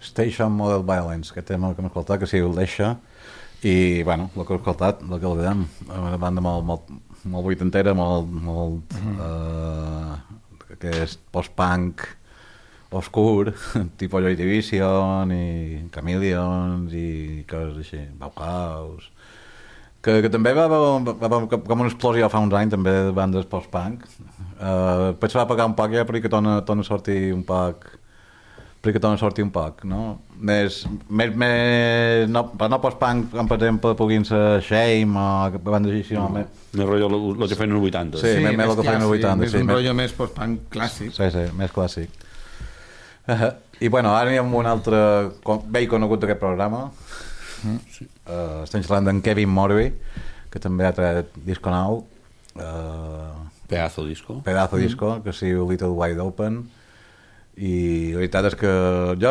Station Model Violence, aquest tema que hem escoltat, que sigui el deixa, i, bueno, el que he escoltat, el que el veiem, una banda molt vuitantera, molt que és post-punk obscur, tipus Joy Division i Chameleons i coses així, Bauhaus, que també va com una explosió fa uns anys també de bandes post-punk. Després se va pagar un poc ja perquè torna a sortir un poc, no? No post-punk, com per exemple puguin ser Shame o bandes així, no? Més rotllo el que feien els 80. Sí, més el que feien els 80. És un rotllo més post-punk clàssic. Sí, més clàssic. I bueno, ara hi ha un altre vell conegut d'aquest programa. Estem xerrant d'en Kevin Morby, que també ha tret disco nou, Pedazo disco, que es diu Little Wide Open, i la veritat és que jo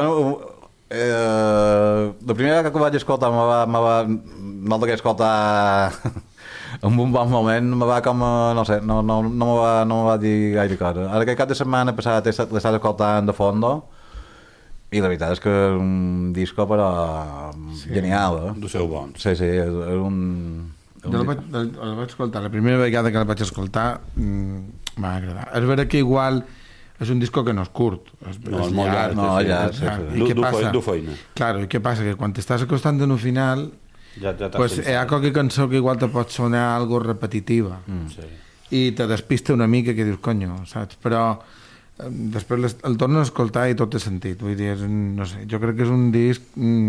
la primera que ho vaig escoltar no el vaig escoltar en un bon moment, me va com no sé, no me va dir gaire cosa. Ara que cap de setmana passat l'he escoltant de fondo i la veritat és que és un disco però genial, del seu bon. Sí, és un... Jo el vaig escoltar, la primera vegada que el vaig escoltar m'ha agradat. És vera que igual és un disco que no és curt, és molt llarg. I què passa? Claro, i què passa? Que quan t'estàs acostant en un final pues hi ha qualque cançó que igual te pot sonar algo repetitiva i te despista una mica que dius, conyo, saps? Però després el torno a escoltar i tot té sentit, vull dir, no sé, jo crec que és un disc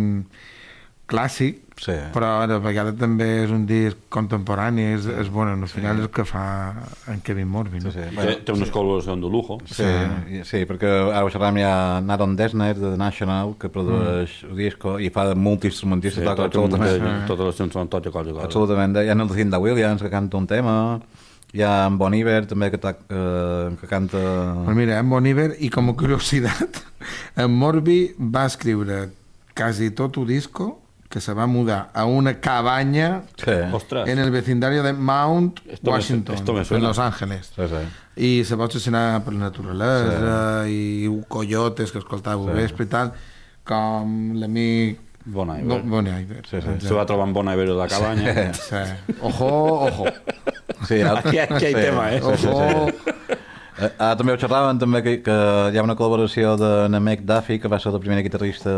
clàssic, però a vegades també és un disc contemporani, és bon, al final és el que fa en Kevin Morby, no? Té unes col·laboracions de lujo. Sí, perquè ara ho xerram ja Naron Dessner de The National, que produeix el disco i fa de multiinstrumentista, toca absolutament totes les cançons toca cosa. Absolutament, hi ha el Cinda Williams que canta un tema, hi ha en Bon Iver també que canta... Pues mira, en Bon Iver, i com a curiositat, en Morby va escriure quasi tot el disco que se va mudar a una cabaña en el vecindario de Mount Washington, en Los Ángeles. I se va obsessionar per la naturalesa i coyotes que escoltava vespre i tal, com l'amic Bon Iver. Se va trobar en Bon Iver a la cabanya. Ojo. Aquí hay tema, Ojo. També ho xerraven també que hi ha una col·laboració de Meg Duffy, que va ser la primera guitarrista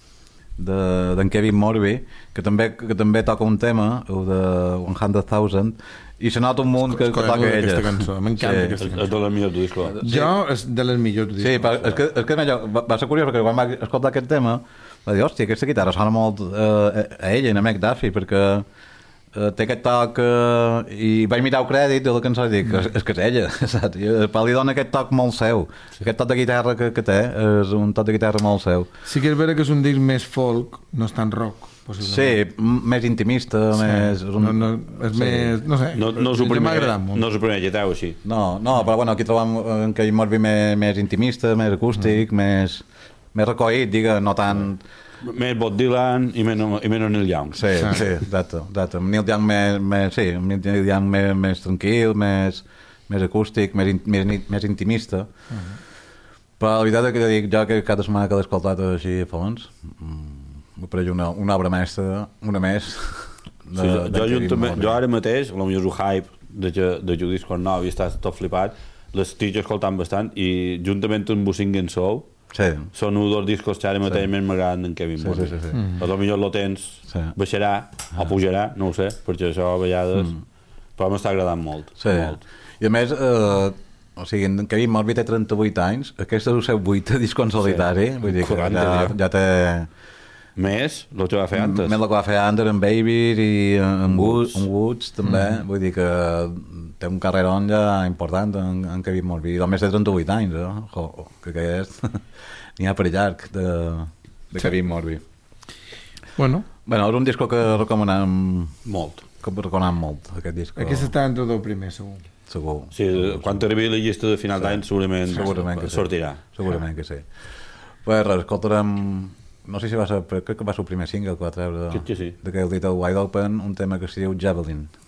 d'en Kevin Morby, que també toca un tema, el de 100,000, i se nota un munt que toca ella. M'encanta aquesta cançó. És de les millors del disco. Jo és de les millors del disco. Sí, és que va ser curiós, perquè quan va escoltar aquest tema va dir, hòstia, aquesta guitarra sona molt a ella, a Meg Duffy, perquè té aquest toc i vaig mirar el crèdit de la cançó i dic, és que és ella, saps? Li dona aquest toc molt seu, aquest toc de guitarra que té és un toc de guitarra molt seu. Sí que és vera que és un disc més folk, no és tan rock, possiblement. Sí, més intimista, més... És més... no sé, m'ha molt. No és el primer lleteu així. No, però bueno, aquí trobem en Kevin Morby més intimista, més acústic, més recollit, digue, no tant... Més Bob Dylan i menys Neil Young. Sí, exacte. Neil Young més tranquil, més acústic, més intimista. Però la veritat és que dic, jo que cada setmana que l'he escoltat així a fons m'apareix una obra mestra, una més. Jo ara mateix, potser és un hype de Judith Cornell i estàs tot flipat, l'estic escoltant bastant i juntament amb Sing and Soul són un dels discos que ara mateix més m'agraden en Kevin Morby. Potser lo tens, baixarà o pujarà, no ho sé, perquè això a vegades però m'està agradant molt. I a més en Kevin Morby té 38 anys, aquest és el seu 8è disc en solitari, vull dir que ja té més el que va fer antes, més el que va fer antes en Babies i en Woods també, vull dir que té un carrerón ja important en Kevin Morby, i només té 38 anys, que aquest n'hi ha per llarg de Kevin Morby. Bueno, és un disco que recomanem molt, aquest disc. Aquest està entre el primer, segur. Sí, quan arribi la llista de final d'any segurament que sortirà. Segurament que sí. Pues res, escoltarem, no sé si va ser, crec que va ser el primer single que va treure d'aquest Little Wide Open, un tema que es diu Javelin.